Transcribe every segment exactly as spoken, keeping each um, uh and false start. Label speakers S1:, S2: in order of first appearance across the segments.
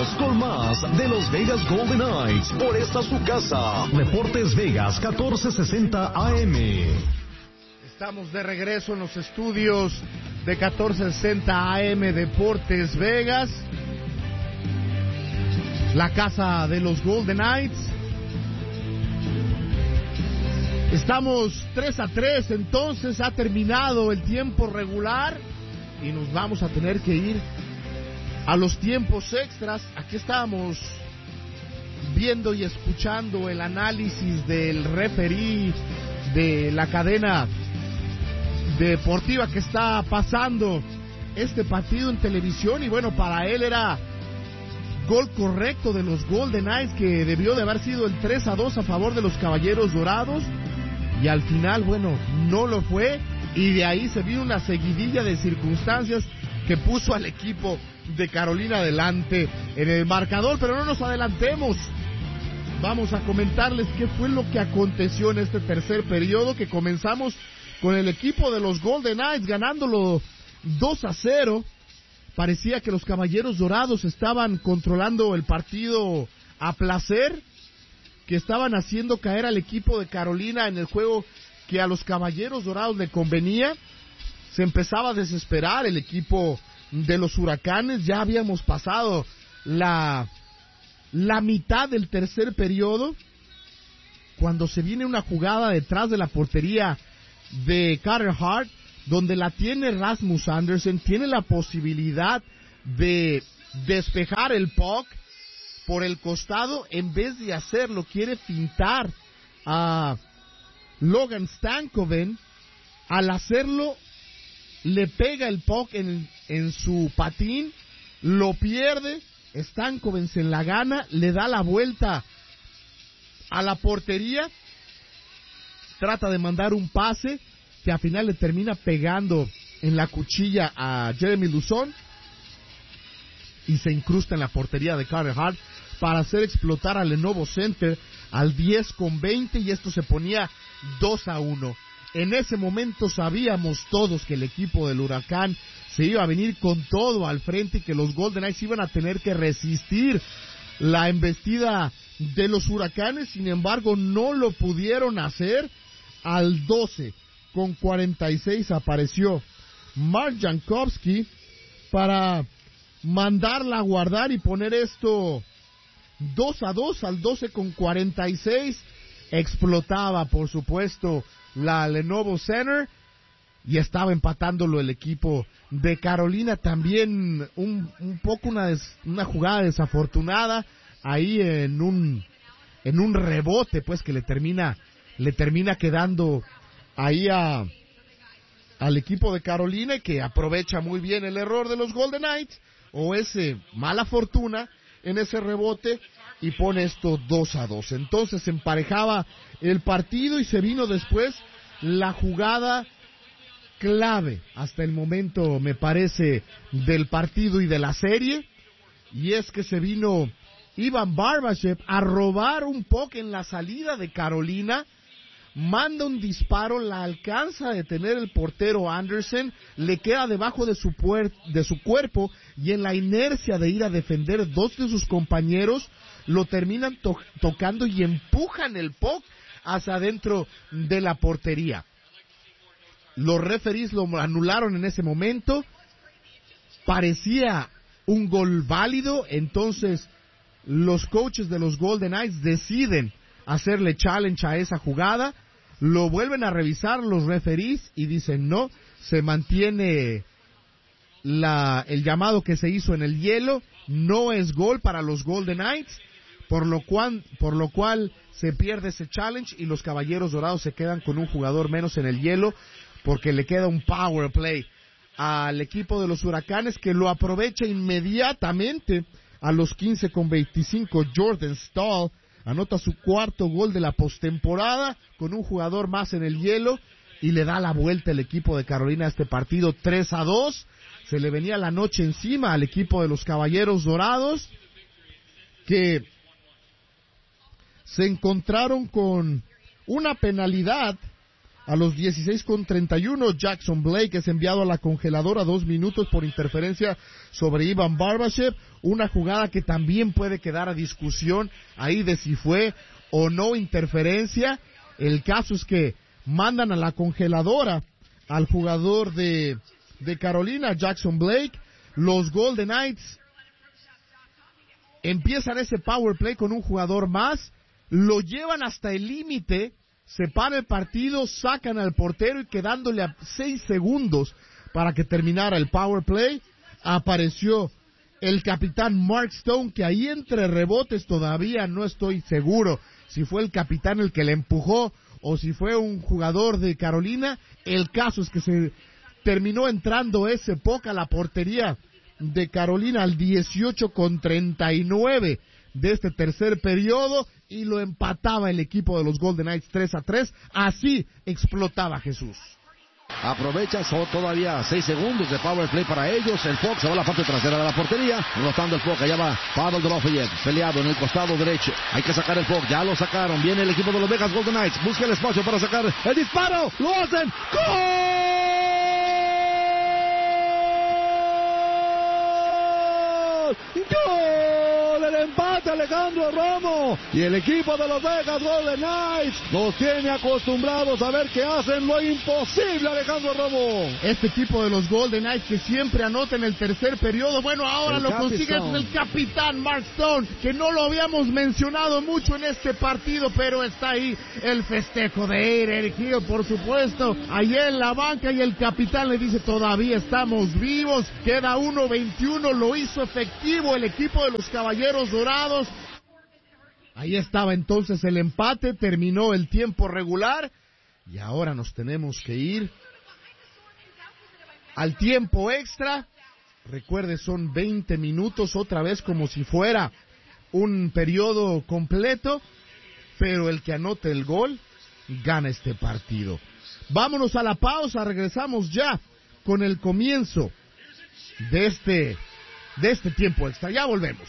S1: Regresamos con más de los Vegas Golden Knights por esta su casa. Deportes Vegas catorce sesenta A M.
S2: Estamos de regreso en los estudios de catorce sesenta A M Deportes Vegas, la casa de los Golden Knights. Estamos tres a tres, entonces ha terminado el tiempo regular y nos vamos a tener que ir a los tiempos extras. Aquí estábamos viendo y escuchando el análisis del referí de la cadena deportiva que está pasando este partido en televisión, y bueno, para él era gol correcto de los Golden Knights, que debió de haber sido el tres a dos a favor de los Caballeros Dorados, y al final, bueno, no lo fue, y de ahí se vino una seguidilla de circunstancias que puso al equipo de Carolina adelante en el marcador. Pero no nos adelantemos, vamos a comentarles qué fue lo que aconteció en este tercer periodo, que comenzamos con el equipo de los Golden Knights ganándolo dos a cero. Parecía que los Caballeros Dorados estaban controlando el partido a placer, que estaban haciendo caer al equipo de Carolina en el juego que a los Caballeros Dorados le convenía. Se empezaba a desesperar el equipo de los Huracanes. Ya habíamos pasado la, la mitad del tercer periodo, cuando se viene una jugada detrás de la portería de Carter Hart, donde la tiene Rasmus Andersson, tiene la posibilidad de despejar el puck por el costado. En vez de hacerlo, quiere fintar a Logan Stankoven. Al hacerlo, le pega el puck en, en su patín, lo pierde. Stankoven se la gana, le da la vuelta a la portería, trata de mandar un pase que al final le termina pegando en la cuchilla a Jeremy Lauzon y se incrusta en la portería de Carter Hart para hacer explotar al Lenovo Center al diez con veinte, y esto se ponía dos a uno. En ese momento sabíamos todos que el equipo del Huracán se iba a venir con todo al frente y que los Golden Knights iban a tener que resistir la embestida de los Huracanes. Sin embargo, no lo pudieron hacer. Al doce con cuarenta y seis apareció Mark Jankowski para mandarla a guardar y poner esto dos a dos. Al doce con cuarenta y seis explotaba, por supuesto, la Lenovo Center y estaba empatándolo el equipo de Carolina. También un, un poco una, des, una jugada desafortunada ahí en un en un rebote, pues, que le termina le termina quedando ahí a al equipo de Carolina, y que aprovecha muy bien el error de los Golden Knights o ese mala fortuna en ese rebote y pone esto dos a dos. Entonces emparejaba el partido y se vino después la jugada clave hasta el momento, me parece, del partido y de la serie, y es que se vino Ivan Barbashev a robar un puck en la salida de Carolina, manda un disparo, la alcanza a detener el portero Anderson, le queda debajo de su, puer- de su cuerpo, y en la inercia de ir a defender dos de sus compañeros, lo terminan to- tocando y empujan el puck hacia adentro de la portería. Los referees lo anularon en ese momento, parecía un gol válido. Entonces los coaches de los Golden Knights deciden hacerle challenge a esa jugada, lo vuelven a revisar los referees y dicen no, se mantiene la, el llamado que se hizo en el hielo, no es gol para los Golden Knights, por lo cual, por lo cual se pierde ese challenge y los Caballeros Dorados se quedan con un jugador menos en el hielo, porque le queda un power play al equipo de los Huracanes, que lo aprovecha inmediatamente. A los quince con veinticinco, Jordan Staal anota su cuarto gol de la postemporada con un jugador más en el hielo y le da la vuelta el equipo de Carolina a este partido tres a dos. Se le venía la noche encima al equipo de los Caballeros Dorados, que se encontraron con una penalidad A los dieciséis con treinta y uno, Jackson Blake es enviado a la congeladora dos minutos por interferencia sobre Ivan Barbashev. Una jugada que también puede quedar a discusión ahí de si fue o no interferencia. El caso es que mandan a la congeladora al jugador de, de Carolina, Jackson Blake. Los Golden Knights empiezan ese power play con un jugador más, lo llevan hasta el límite, se para el partido, sacan al portero y quedándole a seis segundos para que terminara el power play, apareció el capitán Mark Stone, que ahí entre rebotes todavía no estoy seguro si fue el capitán el que le empujó o si fue un jugador de Carolina. El caso es que se terminó entrando ese puck a la portería de Carolina al dieciocho con treinta y nueve de este tercer periodo y lo empataba el equipo de los Golden Knights tres a tres. Así explotaba Jesús.
S3: Aprovecha, son todavía seis segundos de power play para ellos. El puck se va a la parte trasera de la portería, rotando el puck. Allá va Pavel Dorofeyev, peleado en el costado derecho. Hay que sacar el puck, ya lo sacaron. Viene el equipo de los Vegas Golden Knights, busca el espacio para sacar el disparo. ¡Lo hacen! ¡Gol! ¡Gol! El empate, Alejandro Romo. Y el equipo de los Vegas Golden Knights nos tiene acostumbrados a ver que hacen lo imposible, Alejandro Romo.
S2: Este equipo de los Golden Knights que siempre anota en el tercer periodo, bueno, ahora el lo consigue es el capitán Mark Stone, que no lo habíamos mencionado mucho en este partido, pero está ahí el festejo de Erik Hill, por supuesto, ahí en la banca, y el capitán le dice, todavía estamos vivos, queda uno veintiuno, lo hizo efectivo el equipo de los Caballeros Dorados. Ahí estaba entonces el empate, terminó el tiempo regular y ahora nos tenemos que ir al tiempo extra. Recuerde, son veinte minutos, otra vez como si fuera un periodo completo, pero el que anote el gol gana este partido. Vámonos a la pausa, regresamos ya con el comienzo de este, de este tiempo extra. Ya volvemos.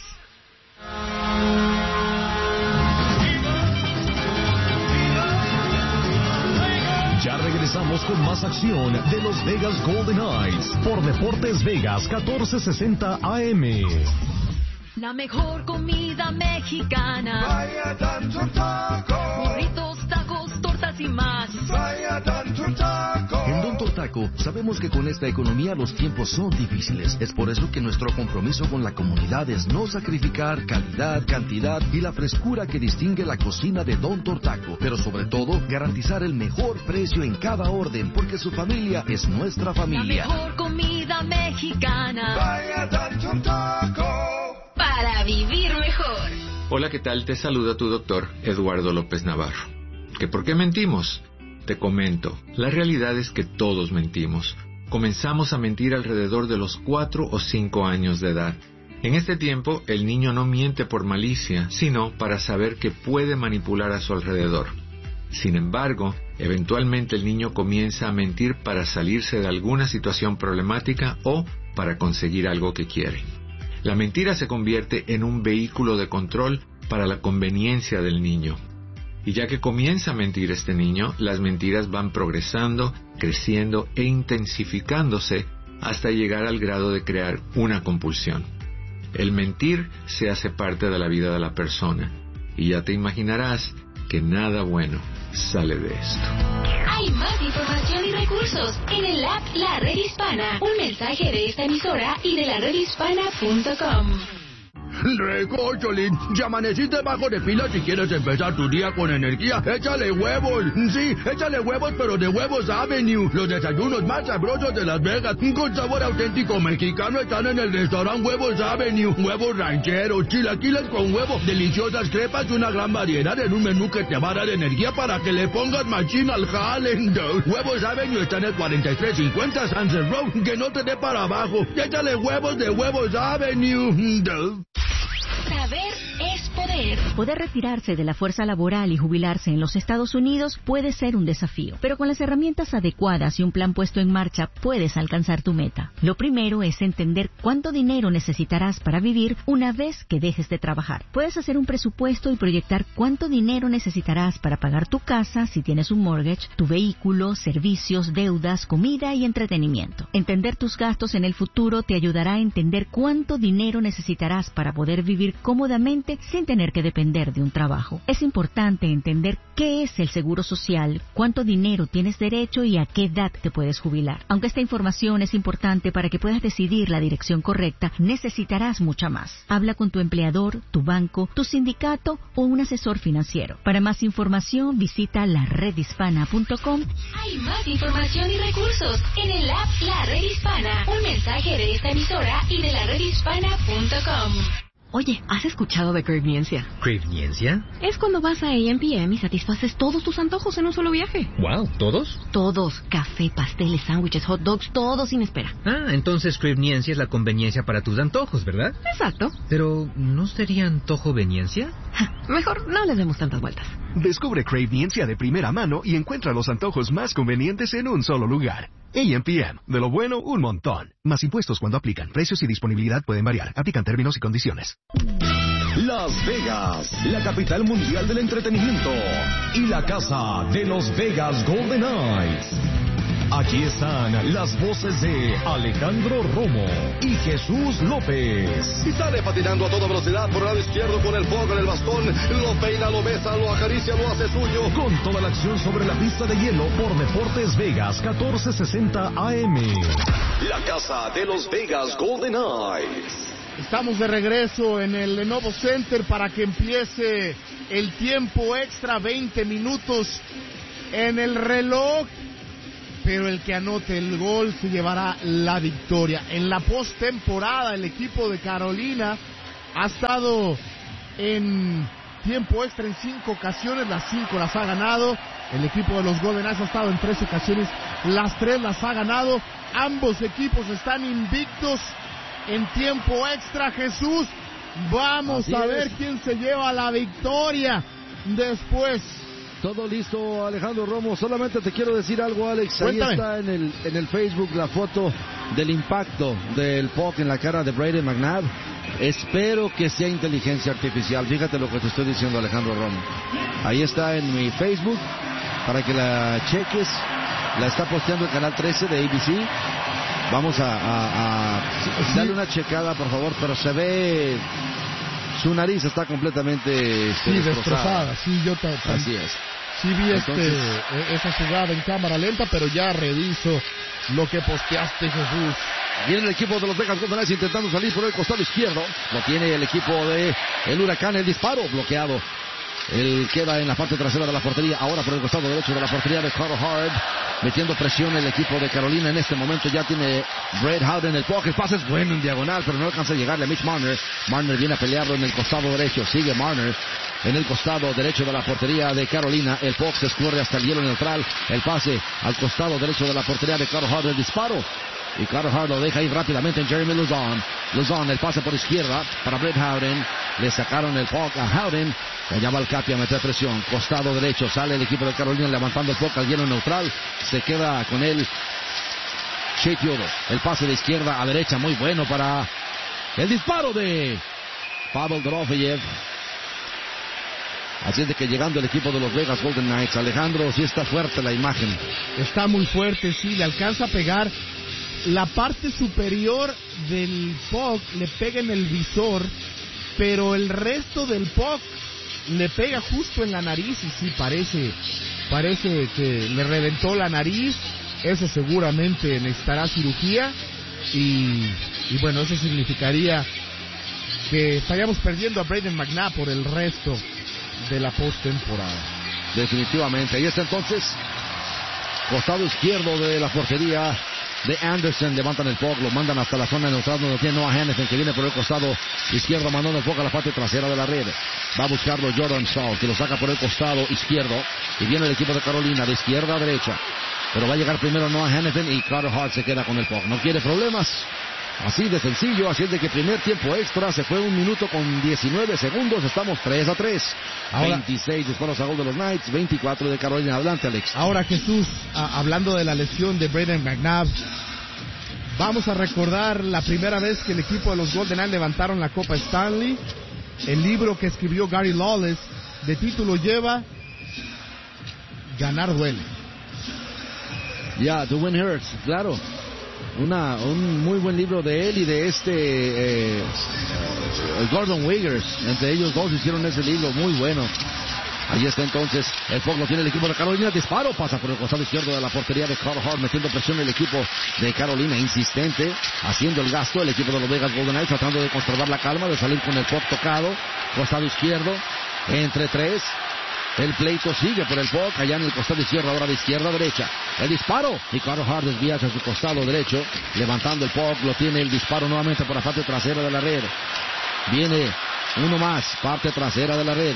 S1: Ya regresamos con más acción de los Vegas Golden Knights por Deportes Vegas catorce sesenta A M.
S4: La mejor comida mexicana.
S5: Vaya tanto taco.
S4: Burritos, tacos, tortas y más.
S5: Vaya tanto taco.
S3: En Don Tortaco sabemos que con esta economía los tiempos son difíciles. Es por eso que nuestro compromiso con la comunidad es no sacrificar calidad, cantidad y la frescura que distingue la cocina de Don Tortaco. Pero sobre todo, garantizar el mejor precio en cada orden, porque su familia es nuestra familia.
S4: La mejor comida mexicana.
S5: Vaya tanto taco.
S4: Para vivir mejor.
S6: Hola, ¿qué tal? Te saluda tu doctor Eduardo López Navarro. ¿Que por qué mentimos? Te comento, la realidad es que todos mentimos. Comenzamos a mentir alrededor de los cuatro o cinco años de edad. En este tiempo, el niño no miente por malicia, sino para saber que puede manipular a su alrededor. Sin embargo, eventualmente el niño comienza a mentir para salirse de alguna situación problemática o para conseguir algo que quiere. La mentira se convierte en un vehículo de control para la conveniencia del niño. Y ya que comienza a mentir este niño, las mentiras van progresando, creciendo e intensificándose hasta llegar al grado de crear una compulsión. El mentir se hace parte de la vida de la persona, y ya te imaginarás que nada bueno sale de esto.
S4: Hay más información y recursos en el app La Red Hispana. Un mensaje de esta emisora y de la red hispana punto com.
S3: Recocholín, ya amaneciste bajo de pila si quieres empezar tu día con energía. Échale huevos, sí, échale huevos, pero de Huevos Avenue. Los desayunos más sabrosos de Las Vegas, con sabor auténtico mexicano, están en el restaurante Huevos Avenue. Huevos rancheros, chilaquiles con huevo, deliciosas crepas y una gran variedad en un menú que te va a dar energía para que le pongas machín al jale. Huevos Avenue está en el cuarenta y tres cincuenta Sunset Road, que no te dé para abajo. Échale huevos de Huevos Avenue.
S4: Saber es poder. saber.
S7: Poder retirarse de la fuerza laboral y jubilarse en los Estados Unidos puede ser un desafío, pero con las herramientas adecuadas y un plan puesto en marcha puedes alcanzar tu meta. Lo primero es entender cuánto dinero necesitarás para vivir una vez que dejes de trabajar. Puedes hacer un presupuesto y proyectar cuánto dinero necesitarás para pagar tu casa si tienes un mortgage, tu vehículo, servicios, deudas, comida y entretenimiento. Entender tus gastos en el futuro te ayudará a entender cuánto dinero necesitarás para poder vivir cómodamente sin tener que depender de un trabajo. Es importante entender qué es el seguro social, cuánto dinero tienes derecho y a qué edad te puedes jubilar. Aunque esta información es importante para que puedas decidir la dirección correcta, necesitarás mucha más. Habla con tu empleador, tu banco, tu sindicato o un asesor financiero. Para más información, visita la red hispana punto com.
S4: Hay más información y recursos en el app La Red Hispana. Un mensaje de esta emisora y de la red hispana punto com.
S8: Oye, ¿has escuchado de Cravniencia?
S9: ¿Cravniencia?
S8: Es cuando vas a A M P M y satisfaces todos tus antojos en un solo viaje.
S9: Wow, ¿todos?
S8: Todos. Café, pasteles, sándwiches, hot dogs, todo sin espera.
S9: Ah, entonces Cravniencia es la conveniencia para tus antojos, ¿verdad?
S8: Exacto.
S9: Pero, ¿no sería antojoveniencia?
S8: Mejor no les demos tantas vueltas.
S10: Descubre Cravniencia de primera mano y encuentra los antojos más convenientes en un solo lugar. A M P M. De lo bueno, un montón. Más impuestos cuando aplican. Precios y disponibilidad pueden variar. Aplican términos y condiciones.
S1: Las Vegas, la capital mundial del entretenimiento y la casa de los Vegas Golden Knights. Aquí están las voces de Alejandro Romo y Jesús López.
S5: Y sale patinando a toda velocidad por el lado izquierdo con el foco en el bastón. Lo peina, lo besa, lo acaricia, lo hace suyo.
S1: Con toda la acción sobre la pista de hielo por Deportes Vegas catorce sesenta A M. La casa de los Vegas Golden Knights.
S2: Estamos de regreso en el Lenovo Center para que empiece el tiempo extra, veinte minutos en el reloj. Pero el que anote el gol se llevará la victoria. En la postemporada, el equipo de Carolina ha estado en tiempo extra en cinco ocasiones, las cinco las ha ganado. El equipo de los Golden Knights ha estado en tres ocasiones, las tres las ha ganado. Ambos equipos están invictos en tiempo extra. Jesús, vamos Así a ver es. quién se lleva la victoria después.
S11: Todo listo, Alejandro Romo. Solamente te quiero decir algo, Alex.
S2: Cuéntame.
S11: Ahí está en el, en el Facebook la foto del impacto del puck en la cara de Brayden McNabb. Espero que sea inteligencia artificial. Fíjate lo que te estoy diciendo, Alejandro Romo. Ahí está en mi Facebook para que la cheques. La está posteando el canal trece de A B C. Vamos a, a, a sí. darle una checada, por favor. Pero se ve... Su nariz está completamente este,
S2: sí,
S11: destrozada.
S2: destrozada. Sí, yo ta, ta,
S11: Así es.
S2: Sí vi
S11: Entonces,
S2: este, esa jugada en cámara lenta, pero ya reviso lo que posteaste, Jesús.
S11: Viene el equipo de los Vegas Golden Knights intentando salir por el costado izquierdo. Lo tiene el equipo de el Huracán, el disparo bloqueado. Él queda en la parte trasera de la portería, ahora por el costado derecho de la portería de Carter Hart, metiendo presión el equipo de Carolina. En este momento ya tiene Brett Howden el puck, el pase es bueno en diagonal, pero no alcanza a llegarle a Mitch Marner. Marner viene a pelearlo en el costado derecho, sigue Marner en el costado derecho de la portería de Carolina. El puck se escurre hasta el hielo neutral, el pase al costado derecho de la portería de Carter Hart, el disparo. Y Carter Hart lo deja ir rápidamente en Jeremy Lauzon. Lauzon, el pase por izquierda para Brett Howden. Le sacaron el puck a Howden. Allá va el Capi a meter presión. Costado derecho, sale el equipo de Carolina levantando el puck al hielo neutral. Se queda con él Shea Theodore. El pase de izquierda a derecha, muy bueno para el disparo de Pavel Dorofeyev. Así es de que llegando el equipo de los Vegas Golden Knights, Alejandro, sí está fuerte la imagen.
S2: Está muy fuerte, sí, le alcanza a pegar. La parte superior del puck le pega en el visor, pero el resto del puck le pega justo en la nariz y sí, parece, parece que le reventó la nariz. Eso seguramente necesitará cirugía y, y bueno, eso significaría que estaríamos perdiendo a Brayden McNabb por el resto de la postemporada.
S11: Definitivamente. Ahí está entonces, costado izquierdo de la portería de Anderson, levantan el puck, lo mandan hasta la zona neutral donde tiene Noah Hannafin, que viene por el costado izquierdo, mandando el puck a la parte trasera de la red. Va a buscarlo Jordan Staal, que lo saca por el costado izquierdo, y viene el equipo de Carolina de izquierda a derecha. Pero va a llegar primero Noah Hannafin y Carter Hart se queda con el puck. No quiere problemas. Así de sencillo, así es de que primer tiempo extra se fue un minuto con diecinueve segundos, estamos tres a tres. Ahora, veintiséis disparos a gol de los Knights, veinticuatro de Carolina. Adelante, Alex.
S2: Ahora, Jesús, a, hablando de la lesión de Brayden McNabb, vamos a recordar la primera vez que el equipo de los Golden Knights levantaron la Copa Stanley. El libro que escribió Gary Lawless de título lleva Ganar duele.
S11: Ya, yeah, To Win Hurts, claro. Una, un muy buen libro de él y de este eh, eh, Gordon Wiggers. Entre ellos dos hicieron ese libro muy bueno. Ahí está entonces, el puck lo tiene el equipo de Carolina, disparo, pasa por el costado izquierdo de la portería de Carl Hart, metiendo presión el equipo de Carolina, insistente, haciendo el gasto, el equipo de los Vegas Golden Knights tratando de conservar la calma, de salir con el puck tocado, costado izquierdo, entre tres, el pleito sigue por el puck, allá en el costado izquierdo, ahora de izquierda a derecha, el disparo, y Carl Hart desvía hacia su costado derecho, levantando el puck, lo tiene el disparo nuevamente por la parte trasera de la red, viene uno más, parte trasera de la red,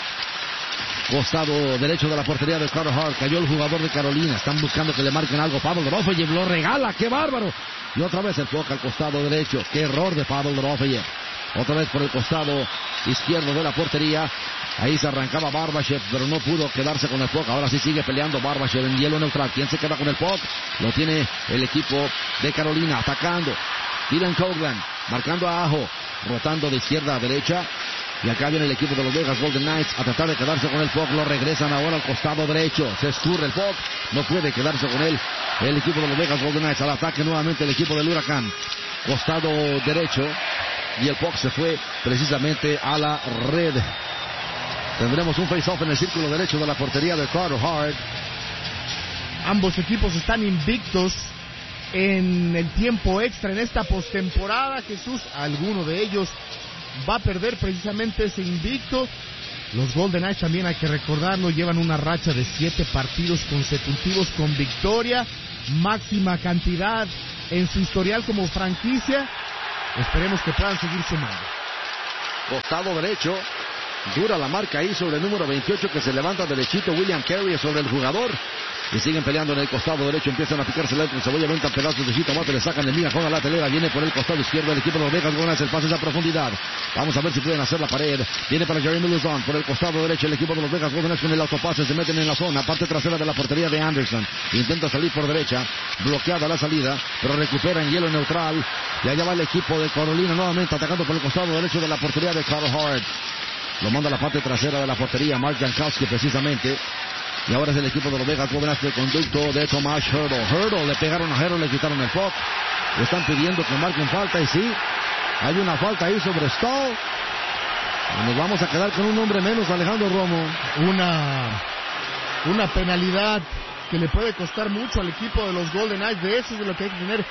S11: costado derecho de la portería de Carl Hart. Cayó el jugador de Carolina. Están buscando que le marquen algo. Pavel Dorofeyev lo regala. ¡Qué bárbaro! Y otra vez el puck al costado derecho. ¡Qué error de Pavel Dorofeyev! Otra vez por el costado izquierdo de la portería. Ahí se arrancaba Barbashev, pero no pudo quedarse con el puck. Ahora sí sigue peleando Barbashev en hielo neutral. ¿Quién se queda con el puck? Lo tiene el equipo de Carolina. Atacando. Dylan Coghlan. Marcando a Aho. Rotando de izquierda a derecha. Y acá viene el equipo de los Vegas Golden Knights a tratar de quedarse con el puck. Lo regresan ahora al costado derecho. Se escurre el puck. No puede quedarse con él. El equipo de los Vegas Golden Knights al ataque nuevamente el equipo del Huracán. Costado derecho. Y el puck se fue precisamente a la red. Tendremos un face-off en el círculo derecho de la portería de Carter Hart.
S2: Ambos equipos están invictos en el tiempo extra en esta postemporada. Jesús, alguno de ellos va a perder precisamente ese invicto. Los Golden Knights también hay que recordarlo, llevan una racha de siete partidos consecutivos con victoria, máxima cantidad en su historial como franquicia. Esperemos que puedan seguir sumando.
S11: Costado derecho, dura la marca ahí sobre el número veintiocho que se levanta derechito, William Carey sobre el jugador. Y siguen peleando en el costado derecho, empiezan a picarse el otro, cebolla, ventan pedazos de jitomate, le sacan el mira con la telera, viene por el costado izquierdo el equipo de los Vegas Golden Knights, el pase es a profundidad. Vamos a ver si pueden hacer la pared. Viene para Jeremy Luzon, por el costado derecho el equipo de los Vegas Golden Knights con el autopase, se meten en la zona, parte trasera de la portería de Anderson. Intenta salir por derecha, bloqueada la salida, pero recupera en hielo neutral. Y allá va el equipo de Carolina nuevamente atacando por el costado derecho de la portería de Carl Hart. Lo manda a la parte trasera de la portería, Mark Jankowski precisamente. Y ahora es el equipo de los Vegas Golden Knights, el conducto de Tomas Hertl. Hertl, le pegaron a Hertl, le quitaron el puck. Le están pidiendo que marquen falta y sí, hay una falta ahí sobre Stahl. Y nos vamos a quedar con un hombre menos, Alejandro Romo.
S2: Una, una penalidad que le puede costar mucho al equipo de los Golden Knights. De eso es de lo que hay que tener.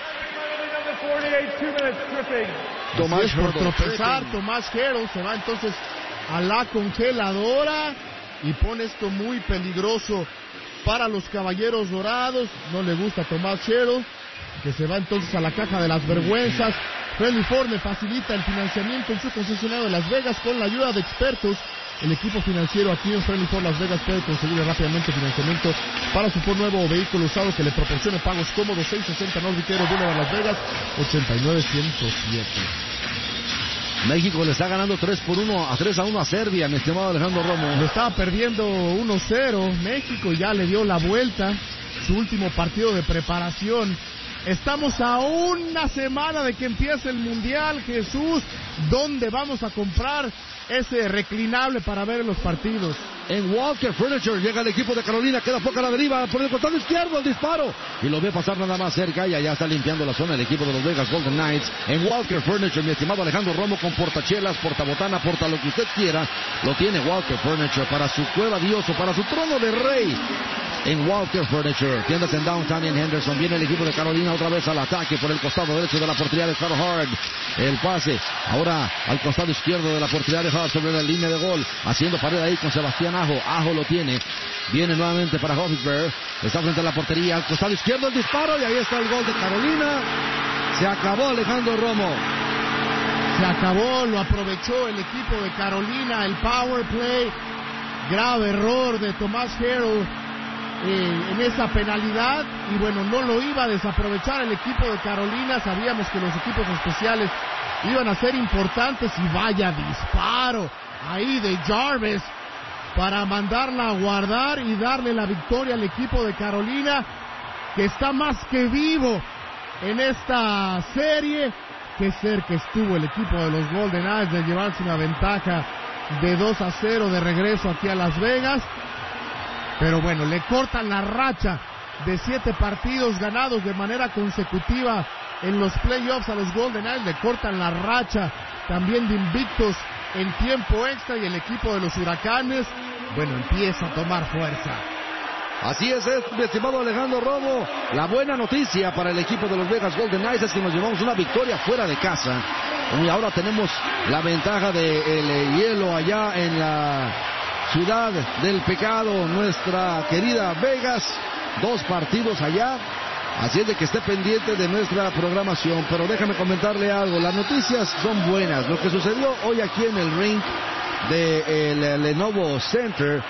S2: Tomás es por tropezar, Tomás Hertl se va entonces a la congeladora y pone esto muy peligroso para los Caballeros Dorados. No le gusta a Tomás Hertl, que se va entonces a la caja de las vergüenzas. Friendly Ford le facilita el financiamiento en su concesionario de Las Vegas con la ayuda de expertos. El equipo financiero aquí en Friendly Ford Las Vegas puede conseguir rápidamente financiamiento para su Ford nuevo o vehículo usado que le proporcione pagos cómodos. seiscientos sesenta North Viquero Boulevard Las Vegas, ochenta y nueve ciento siete.
S11: México le está ganando tres por uno a tres a uno a Serbia, mi estimado Alejandro Romo.
S2: Lo estaba perdiendo uno cero. México ya le dio la vuelta. Su último partido de preparación. Estamos a una semana de que empiece el Mundial, Jesús. ¿Dónde vamos a comprar ese reclinable para ver los partidos?
S11: En Walker Furniture llega el equipo de Carolina, queda poca la deriva, por el costado izquierdo el disparo, y lo ve pasar nada más cerca, y allá está limpiando la zona el equipo de los Vegas Golden Knights. En Walker Furniture, mi estimado Alejandro Romo, con portachelas, portabotana, porta lo que usted quiera, lo tiene Walker Furniture para su cueva Dios o para su trono de rey. En Walker Furniture, tiendas en Downtown y en Henderson, viene el equipo de Carolina otra vez al ataque por el costado derecho de la portería de Carl Hart. El pase, ahora al costado izquierdo de la portería de Hart sobre la línea de gol, haciendo pared ahí con Sebastián Aho. Aho lo tiene, viene nuevamente para Hofsberg, está frente a la portería, al costado izquierdo el disparo y ahí está el gol de Carolina. Se acabó, Alejandro Romo.
S2: Se acabó, lo aprovechó el equipo de Carolina, el power play, grave error de Tomás Hertl. eh, en esa penalidad y bueno, no lo iba a desaprovechar el equipo de Carolina. Sabíamos que los equipos especiales iban a ser importantes y vaya disparo ahí de Jarvis para mandarla a guardar y darle la victoria al equipo de Carolina, que está más que vivo en esta serie. Qué cerca estuvo el equipo de los Golden Knights de llevarse una ventaja de dos a cero de regreso aquí a Las Vegas. Pero bueno, le cortan la racha de siete partidos ganados de manera consecutiva en los playoffs a los Golden Knights. Le cortan la racha también de invictos en tiempo extra y el equipo de los Huracanes, bueno, empieza a tomar fuerza.
S11: Así es, es, mi estimado Alejandro Romo. La buena noticia para el equipo de los Vegas Golden Knights es que nos llevamos una victoria fuera de casa. Y ahora tenemos la ventaja del hielo allá en la ciudad del pecado, nuestra querida Vegas. Dos partidos allá. Así es de que esté pendiente de nuestra programación. Pero déjame comentarle algo. Las noticias son buenas. Lo que sucedió hoy aquí en el rink del Lenovo Center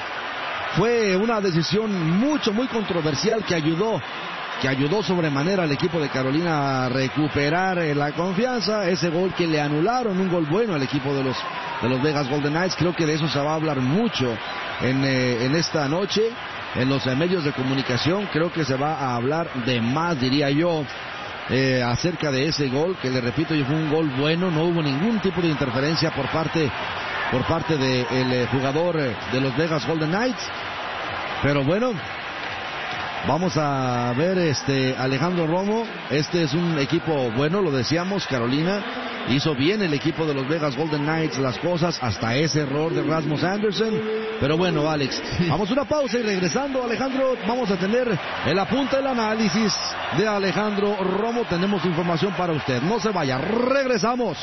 S11: fue una decisión mucho, muy controversial que ayudó, que ayudó sobremanera al equipo de Carolina a recuperar eh, la confianza. Ese gol que le anularon, un gol bueno al equipo de los, de los Vegas Golden Knights. Creo que de eso se va a hablar mucho en, eh, en esta noche, en los eh, medios de comunicación. Creo que se va a hablar de más, diría yo, eh, acerca de ese gol, que le repito, fue un gol bueno. No hubo ningún tipo de interferencia por parte por parte del de jugador de los Vegas Golden Knights. Pero bueno, vamos a ver, este Alejandro Romo. Este es un equipo bueno, lo decíamos. Carolina hizo bien el equipo de los Vegas Golden Knights las cosas hasta ese error de Rasmus Anderson. Pero bueno, Alex, vamos a una pausa y regresando, Alejandro, vamos a tener el apunte del análisis de Alejandro Romo. Tenemos información para usted, no se vaya, regresamos.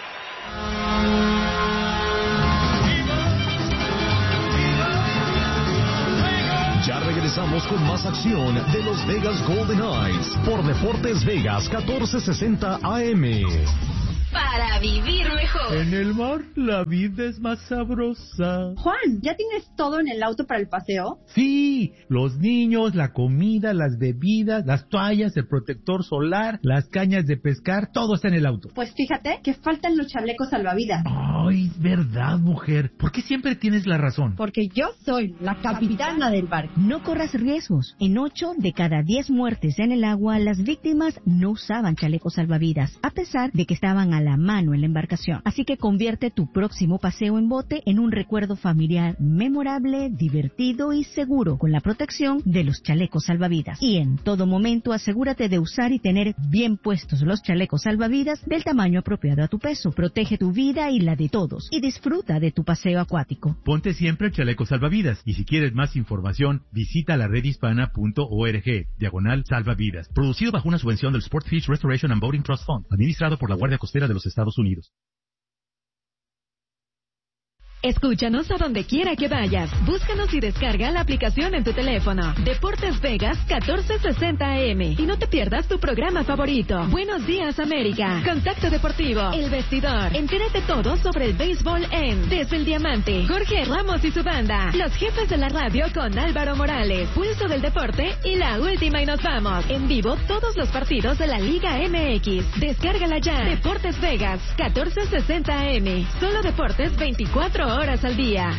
S1: Ya regresamos con más acción de los Vegas Golden Knights por Deportes Vegas catorce sesenta A M.
S4: Para vivir mejor.
S2: En el mar la vida es más sabrosa.
S12: Juan, ¿ya tienes todo en el auto para el paseo?
S13: Sí, los niños, la comida, las bebidas, las toallas, el protector solar, las cañas de pescar, todo está en el auto.
S12: Pues fíjate que faltan los chalecos salvavidas.
S13: Ay, verdad, mujer. ¿Por qué siempre tienes la razón?
S12: Porque yo soy la capitana del barco.
S7: No corras riesgos. En ocho de cada diez muertes en el agua, las víctimas no usaban chalecos salvavidas, a pesar de que estaban a la mano en la embarcación. Así que convierte tu próximo paseo en bote en un recuerdo familiar memorable, divertido y seguro con la protección de los chalecos salvavidas. Y en todo momento asegúrate de usar y tener bien puestos los chalecos salvavidas del tamaño apropiado a tu peso. Protege tu vida y la de todos y disfruta de tu paseo acuático.
S13: Ponte siempre el chaleco salvavidas y si quieres más información visita la red hispana punto org diagonal salvavidas. Producido bajo una subvención del Sport Fish Restoration and Boating Trust Fund, administrado por la Guardia Costera de los Estados Unidos.
S14: Escúchanos a donde quiera que vayas. Búscanos y descarga la aplicación en tu teléfono. Deportes Vegas catorce sesenta A M. Y no te pierdas tu programa favorito. Buenos días, América. Contacto Deportivo. El Vestidor. Entérate todo sobre el béisbol en Desde el Diamante. Jorge Ramos y su banda. Los jefes de la radio con Álvaro Morales. Pulso del Deporte y la última y nos vamos. En vivo todos los partidos de la Liga M X. Descárgala ya. Deportes Vegas catorce sesenta A M. Solo deportes veinticuatro horas al día.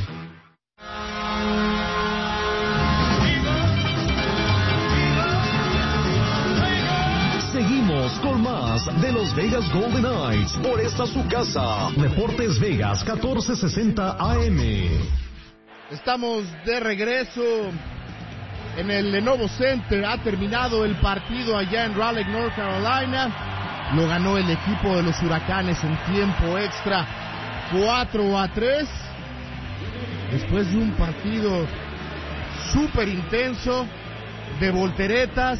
S1: Seguimos con más de los Vegas Golden Knights por esta su casa, Deportes Vegas catorce sesenta A M.
S2: Estamos de regreso en el Lenovo Center. Ha terminado el partido allá en Raleigh, North Carolina. Lo ganó el equipo de los Huracanes en tiempo extra, cuatro a tres. Después de un partido súper intenso, de volteretas,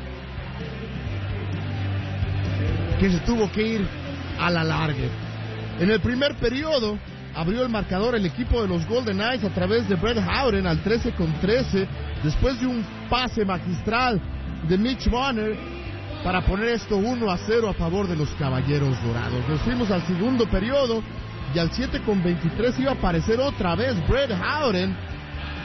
S2: que se tuvo que ir a la larga. En el primer periodo abrió el marcador el equipo de los Golden Knights a través de Brett Howden al trece con trece, después de un pase magistral de Mitch Marner para poner esto uno a cero a favor de los Caballeros Dorados. Nos fuimos al segundo periodo y al siete con veintitrés iba a aparecer otra vez Brett Howden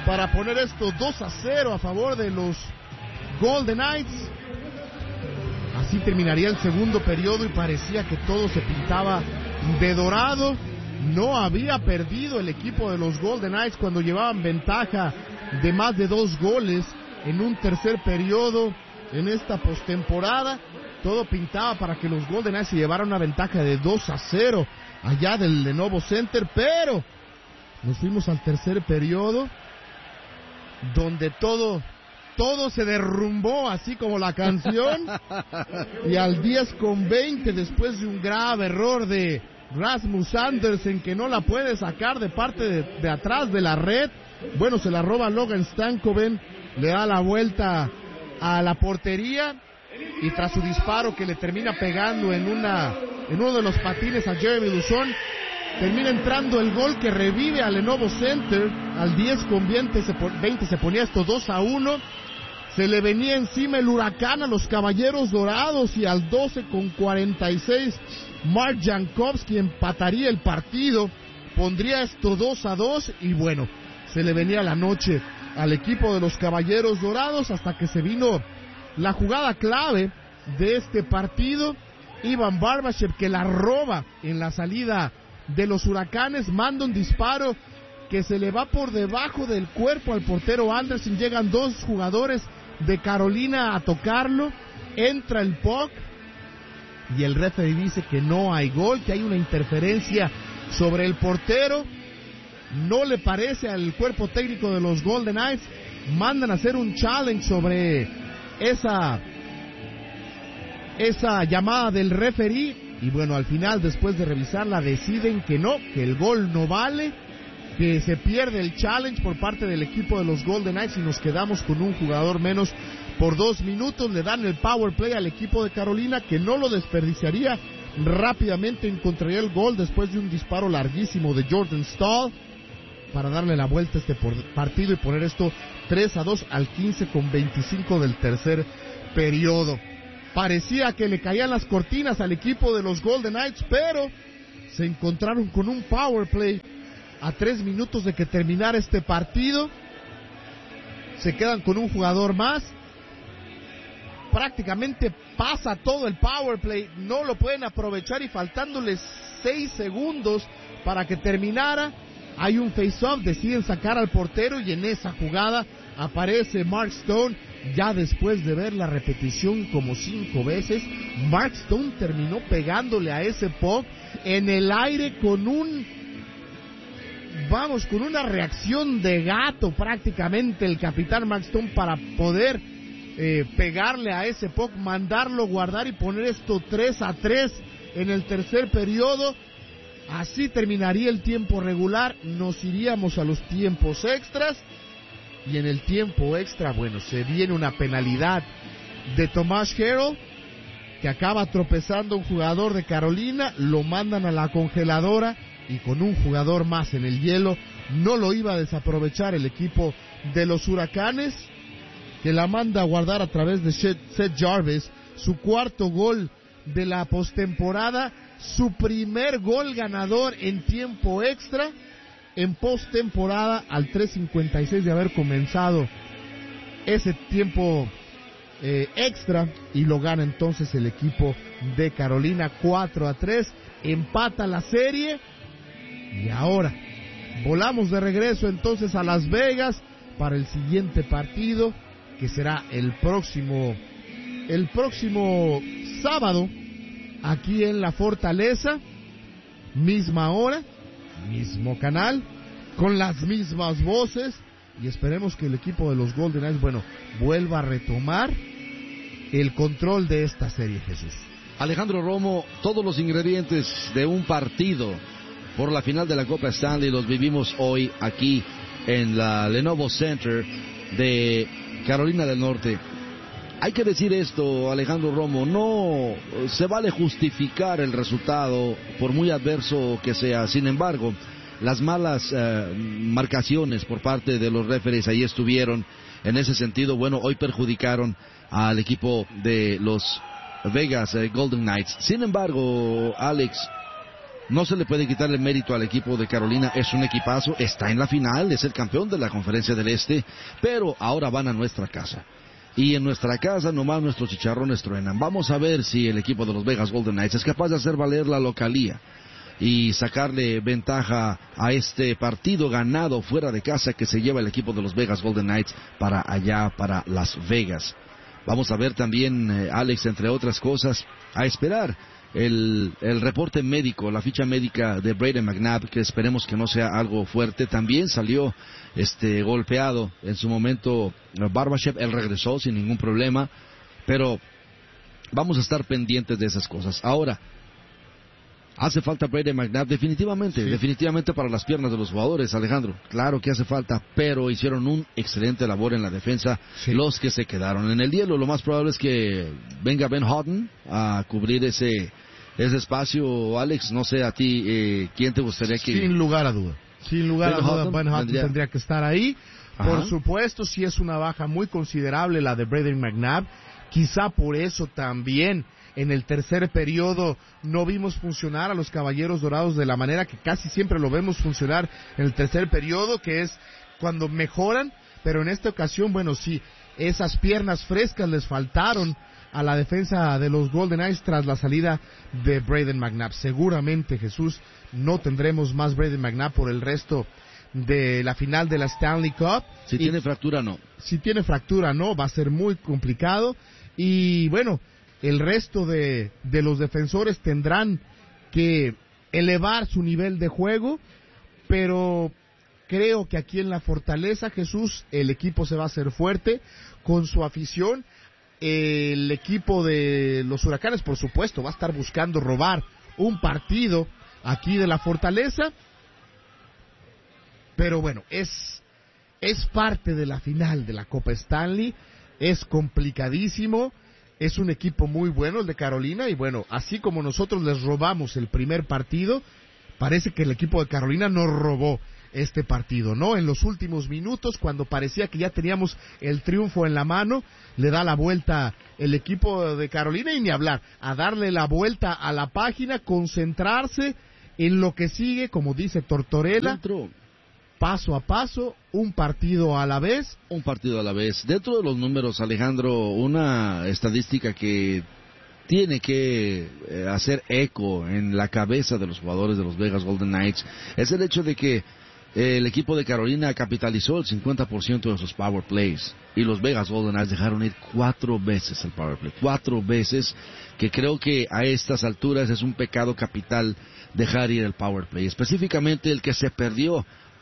S2: para poner esto dos a cero a favor de los Golden Knights. Así terminaría el segundo periodo y parecía que todo se pintaba de dorado. No había perdido el equipo de los Golden Knights cuando llevaban ventaja de más de dos goles en un tercer periodo en esta postemporada. Todo pintaba para que los Golden Knights se llevaran una ventaja de dos a cero allá del Lenovo Center, pero nos fuimos al tercer periodo donde todo todo se derrumbó, así como la canción, y al diez con veinte, después de un grave error de Rasmus Andersen, que no la puede sacar de parte de, de atrás de la red, bueno, se la roba Logan Stankoven, le da la vuelta a la portería, y tras su disparo que le termina pegando en una en uno de los patines a Jeremy Lauzon, termina entrando el gol que revive al Lenovo Center. Al diez con veinte se, veinte se ponía esto dos a uno. Se le venía encima el huracán a los Caballeros Dorados, y al doce con cuarenta y seis Mark Jankowski empataría el partido, pondría esto dos a dos, y bueno, se le venía la noche al equipo de los Caballeros Dorados hasta que se vino la jugada clave de este partido. Ivan Barbashev, que la roba en la salida de los Huracanes, manda un disparo que se le va por debajo del cuerpo al portero Andersen. Llegan dos jugadores de Carolina a tocarlo, entra el puck y el referee dice que no hay gol, que hay una interferencia sobre el portero. No le parece al cuerpo técnico de los Golden Knights, mandan a hacer un challenge sobre esa esa llamada del referee, y bueno, al final, después de revisarla, deciden que no, que el gol no vale, que se pierde el challenge por parte del equipo de los Golden Knights y nos quedamos con un jugador menos por dos minutos. Le dan el power play al equipo de Carolina, que no lo desperdiciaría, rápidamente encontraría el gol después de un disparo larguísimo de Jordan Staal para darle la vuelta a este partido y poner esto tres a dos al quince con veinticinco del tercer periodo. Parecía que le caían las cortinas al equipo de los Golden Knights, pero se encontraron con un power play a tres minutos de que terminara este partido. Se quedan con un jugador más. Prácticamente pasa todo el power play, no lo pueden aprovechar, y faltándoles seis segundos para que terminara, hay un face-off, deciden sacar al portero, y en esa jugada aparece Mark Stone. Ya después de ver la repetición como cinco veces, Mark Stone terminó pegándole a ese puck en el aire con un, vamos, con una reacción de gato prácticamente el capitán Mark Stone para poder eh, pegarle a ese puck, mandarlo guardar y poner esto tres a tres en el tercer periodo. Así terminaría el tiempo regular, nos iríamos a los tiempos extras. Y en el tiempo extra, bueno, se viene una penalidad de Tomas Hertl, que acaba tropezando un jugador de Carolina, lo mandan a la congeladora, y con un jugador más en el hielo, no lo iba a desaprovechar el equipo de los Huracanes, que la manda a guardar a través de Seth Jarvis, su cuarto gol de la postemporada, su primer gol ganador en tiempo extra, en postemporada, al tres cincuenta y seis de haber comenzado ese tiempo eh, extra, y lo gana entonces el equipo de Carolina cuatro a tres, empata la serie, y ahora volamos de regreso entonces a Las Vegas para el siguiente partido, que será el próximo el próximo sábado aquí en la Fortaleza, misma hora, mismo canal, con las mismas voces, y esperemos que el equipo de los Golden Knights, bueno, vuelva a retomar el control de esta serie, Jesús.
S11: Alejandro Romo, todos los ingredientes de un partido por la final de la Copa Stanley los vivimos hoy aquí en la Lenovo Center de Carolina del Norte. Hay que decir esto, Alejandro Romo, no se vale justificar el resultado por muy adverso que sea. Sin embargo, las malas eh, marcaciones por parte de los referees ahí estuvieron. En ese sentido, bueno, hoy perjudicaron al equipo de los Vegas eh, Golden Knights. Sin embargo, Alex, No se le puede quitar el mérito al equipo de Carolina, es un equipazo, está en la final, es el campeón de la Conferencia del Este, pero ahora van a nuestra casa. Y en nuestra casa nomás nuestros chicharrones truenan. Vamos a ver si el equipo de los Vegas Golden Knights es capaz de hacer valer la localía y sacarle ventaja a este partido ganado fuera de casa que se lleva el equipo de los Vegas Golden Knights para allá, para Las Vegas. Vamos a ver también, eh, Alex, entre otras cosas, a esperar el, el reporte médico, la ficha médica de Brayden McNabb, que esperemos que no sea algo fuerte. También salió este golpeado en su momento Barbashev, él regresó sin ningún problema, pero vamos a estar pendientes de esas cosas. Ahora, ¿hace falta Brayden McNabb? Definitivamente, sí. definitivamente para las piernas de los jugadores, Alejandro. Claro que hace falta, pero hicieron un excelente labor en la defensa sí. los que se quedaron en el hielo. Lo más probable es que venga Ben Houghton a cubrir ese, ese espacio. Alex, no sé a ti, eh, ¿quién te gustaría que...?
S2: Sin lugar a duda, sin lugar Ben a duda, Ben Houghton tendría... tendría que estar ahí. Ajá. Por supuesto, sí es una baja muy considerable la de Brayden McNabb. Quizá por eso también en el tercer periodo no vimos funcionar a los Caballeros Dorados de la manera que casi siempre lo vemos funcionar en el tercer periodo, que es cuando mejoran, pero en esta ocasión, bueno, sí, esas piernas frescas les faltaron a la defensa de los Golden Knights tras la salida de Brayden McNabb. Seguramente, Jesús, no tendremos más Brayden McNabb por el resto de la final de la Stanley Cup.
S11: Si y tiene fractura, no.
S2: Si tiene fractura, no, va a ser muy complicado. Y bueno, el resto de, de los defensores tendrán que elevar su nivel de juego, pero creo que aquí en la Fortaleza, Jesús, el equipo se va a hacer fuerte con su afición. El equipo de los Huracanes, por supuesto, va a estar buscando robar un partido aquí de la Fortaleza, pero bueno, es, es parte de la final de la Copa Stanley, es complicadísimo. Es un equipo muy bueno el de Carolina y bueno, así como nosotros les robamos el primer partido, parece que el equipo de Carolina nos robó este partido, ¿no? En los últimos minutos, cuando parecía que ya teníamos el triunfo en la mano, le da la vuelta el equipo de Carolina y ni hablar, a darle la vuelta a la página, concentrarse en lo que sigue, como dice Tortorella. Dentro. Paso a paso, un partido a la vez.
S11: Un partido a la vez. Dentro de los números, Alejandro, una estadística que tiene que eh, hacer eco en la cabeza de los jugadores de los Vegas Golden Knights es el hecho de que eh, el equipo de Carolina capitalizó el cincuenta por ciento de sus power plays y los Vegas Golden Knights dejaron ir cuatro veces el power play. Cuatro veces, que creo que a estas alturas es un pecado capital dejar ir el power play. Específicamente el que se perdió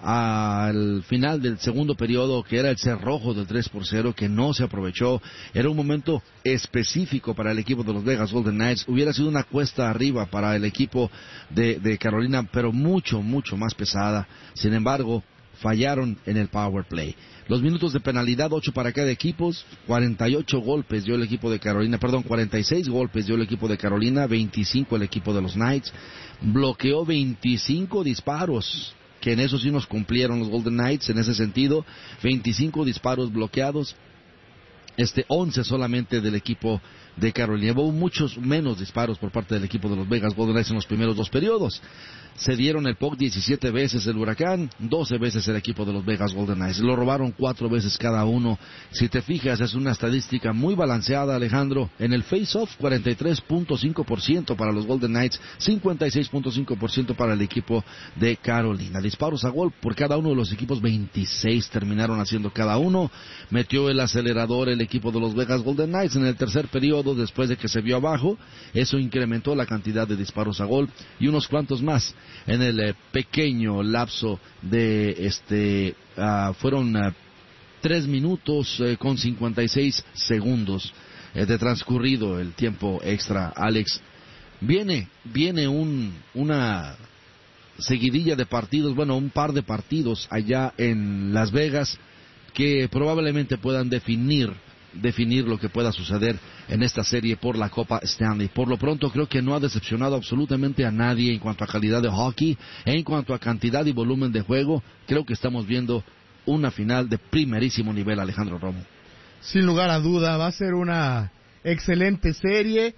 S11: al final del segundo periodo, que era el cerrojo del tres por cero, que no se aprovechó. Era un momento específico para el equipo de los Vegas Golden Knights. Hubiera sido una cuesta arriba para el equipo de, de Carolina, pero mucho, mucho más pesada. Sin embargo, fallaron en el power play. Los minutos de penalidad, ocho para cada equipo, cuarenta y ocho golpes dio el equipo de Carolina, perdón, cuarenta y seis golpes dio el equipo de Carolina, veinticinco el equipo de los Knights. Bloqueó veinticinco disparos, que en eso sí nos cumplieron los Golden Knights en ese sentido. Veinticinco disparos bloqueados, este once solamente del equipo de Carolina. Hubo muchos menos disparos por parte del equipo de los Vegas Golden Knights en los primeros dos periodos. Se dieron el puck diecisiete veces el Huracán, doce veces el equipo de los Vegas Golden Knights. Lo robaron cuatro veces cada uno. Si te fijas, es una estadística muy balanceada, Alejandro. En el face-off, cuarenta y tres punto cinco por ciento para los Golden Knights, cincuenta y seis punto cinco por ciento para el equipo de Carolina. Disparos a gol por cada uno de los equipos, veintiséis terminaron haciendo cada uno. Metió el acelerador el equipo de los Vegas Golden Knights en el tercer periodo, después de que se vio abajo. Eso incrementó la cantidad de disparos a gol y unos cuantos más en el eh, pequeño lapso de este uh, fueron uh, tres minutos eh, con cincuenta y seis segundos eh, de transcurrido el tiempo extra. Alex, viene viene un una seguidilla de partidos, bueno, un par de partidos allá en Las Vegas que probablemente puedan definir definir lo que pueda suceder en esta serie por la Copa Stanley. Por lo pronto creo que no ha decepcionado absolutamente a nadie en cuanto a calidad de hockey, en cuanto a cantidad y volumen de juego. Creo que estamos viendo una final de primerísimo nivel, Alejandro Romo.
S2: Sin lugar a duda, va a ser una excelente serie.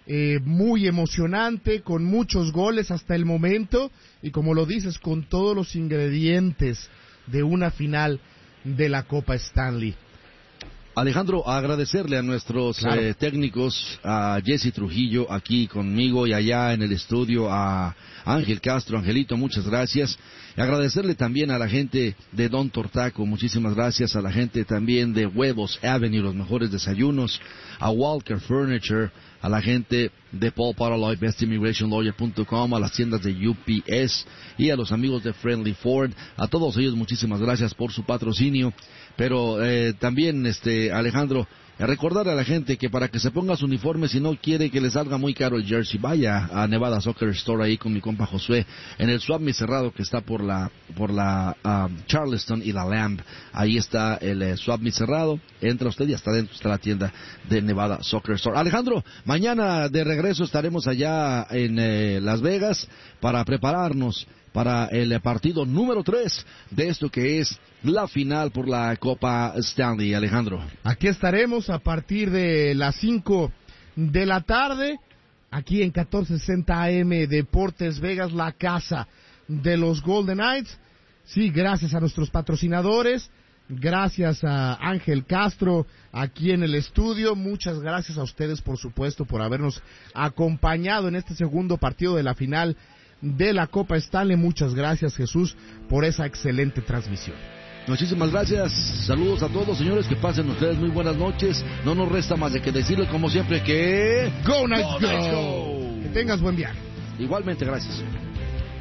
S2: eh, muy emocionante, con muchos goles hasta el momento, y como lo dices, con todos los ingredientes de una final de la Copa Stanley.
S11: Alejandro, agradecerle a nuestros claro. eh, técnicos, a Jesse Trujillo aquí conmigo y allá en el estudio, a Ángel Castro, Angelito, muchas gracias. Y agradecerle también a la gente de Don Tortaco, muchísimas gracias, a la gente también de Huevos Avenue, los mejores desayunos, a Walker Furniture, a la gente de Paul Paraloy, best immigration lawyer punto com, a las tiendas de U P S y a los amigos de Friendly Ford. A todos ellos muchísimas gracias por su patrocinio. Pero eh, también, este Alejandro, recordar a la gente que para que se ponga su uniforme, si no quiere que le salga muy caro el jersey, vaya a Nevada Soccer Store ahí con mi compa Josué, en el Swap Mi Cerrado que está por la por la um, Charleston y la Lamb. Ahí está el eh, Swap Mi Cerrado. Entra usted y hasta dentro está la tienda de Nevada Soccer Store. Alejandro, mañana de regreso estaremos allá en eh, Las Vegas para prepararnos para el partido número tres de esto que es la final por la Copa Stanley, Alejandro.
S2: Aquí estaremos a partir de las cinco de la tarde, aquí en catorce sesenta A M Deportes Vegas, la casa de los Golden Knights. Sí, gracias a nuestros patrocinadores, gracias a Ángel Castro aquí en el estudio, muchas gracias a ustedes, por supuesto, por habernos acompañado en este segundo partido de la final de la Copa Stanley. Muchas gracias, Jesús, por esa excelente transmisión.
S11: Muchísimas gracias, saludos a todos, señores, que pasen ustedes muy buenas noches. No nos resta más de que decirles como siempre que...
S2: ¡Go Knights, go! Go! Que tengas buen viaje.
S11: Igualmente, gracias.